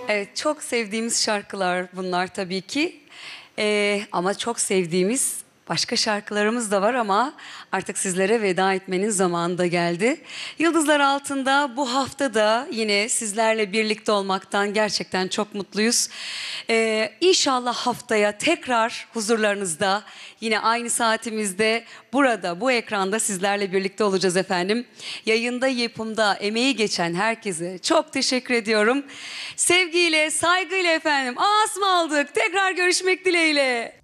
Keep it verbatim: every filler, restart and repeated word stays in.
Evet, çok sevdiğimiz şarkılar bunlar tabii ki. Ee, ama çok sevdiğimiz başka şarkılarımız da var ama artık sizlere veda etmenin zamanı da geldi. Yıldızlar Altında bu hafta da yine sizlerle birlikte olmaktan gerçekten çok mutluyuz. Ee, İnşallah haftaya tekrar huzurlarınızda yine aynı saatimizde burada bu ekranda sizlerle birlikte olacağız efendim. Yayında yapımda emeği geçen herkese çok teşekkür ediyorum. Sevgiyle, saygıyla efendim. Ağız mı aldık? Tekrar görüşmek dileğiyle.